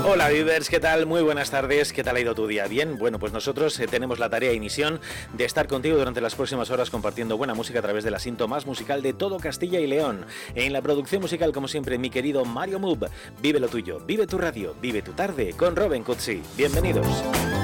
Hola Vivers, ¿qué tal? Muy buenas tardes, ¿qué tal ha ido tu día? Bien, bueno, pues nosotros tenemos la tarea y misión de estar contigo durante las próximas horas compartiendo buena música a través del asiento más musical de todo Castilla y León. En la producción musical, como siempre, mi querido Mario Mub. Vive lo tuyo, vive tu radio, vive tu tarde con Robin Cutsi. Bienvenidos.